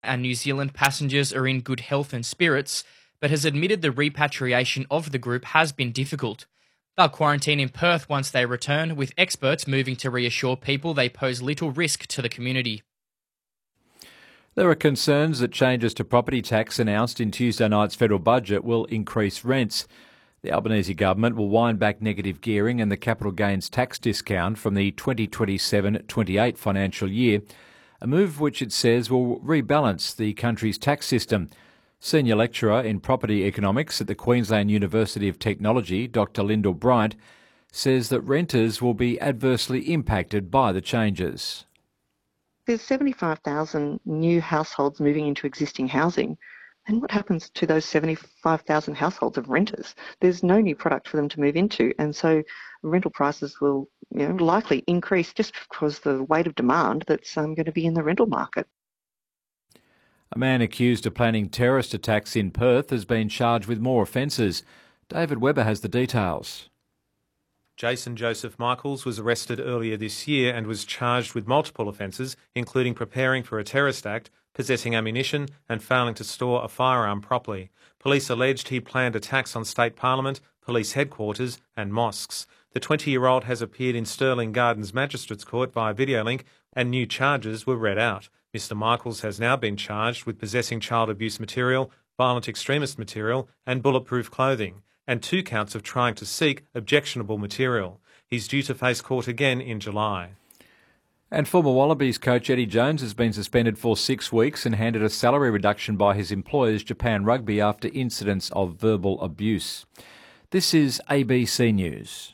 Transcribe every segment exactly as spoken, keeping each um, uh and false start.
and New Zealand passengers are in good health and spirits, but has admitted the repatriation of the group has been difficult. They'll quarantine in Perth once they return, with experts moving to reassure people they pose little risk to the community. There are concerns that changes to property tax announced in Tuesday night's federal budget will increase rents. The Albanese government will wind back negative gearing and the capital gains tax discount from the twenty twenty-seven twenty-eight financial year, a move which it says will rebalance the country's tax system. Senior lecturer in property economics at the Queensland University of Technology, Doctor Lyndall Bryant, says that renters will be adversely impacted by the changes. There's seventy-five thousand new households moving into existing housing. And what happens to those seventy-five thousand households of renters? There's no new product for them to move into. And so rental prices will you know, likely increase just because of the weight of demand that's um, going to be in the rental market. A man accused of planning terrorist attacks in Perth has been charged with more offences. David Webber has the details. Jason Joseph Michaels was arrested earlier this year and was charged with multiple offences, including preparing for a terrorist act, possessing ammunition and failing to store a firearm properly. Police alleged he planned attacks on state parliament, police headquarters and mosques. The twenty-year-old has appeared in Stirling Gardens Magistrates Court via video link and new charges were read out. Mister Michaels has now been charged with possessing child abuse material, violent extremist material and bulletproof clothing, and two counts of trying to seek objectionable material. He's due to face court again in July. And former Wallabies coach Eddie Jones has been suspended for six weeks and handed a salary reduction by his employers, Japan Rugby, after incidents of verbal abuse. This is A B C News.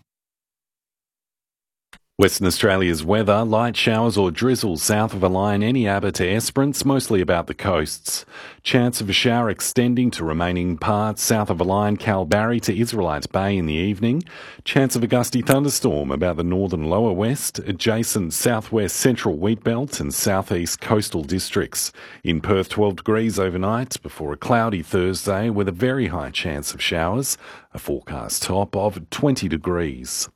Western Australia's weather, light showers or drizzle south of a line Eni Aber to Esperance, mostly about the coasts. Chance of a shower extending to remaining parts south of a line Kalbarri to Israelite Bay in the evening. Chance of a gusty thunderstorm about the northern lower west, adjacent southwest central wheatbelt and southeast coastal districts. In Perth, twelve degrees overnight before a cloudy Thursday with a very high chance of showers. A forecast top of twenty degrees.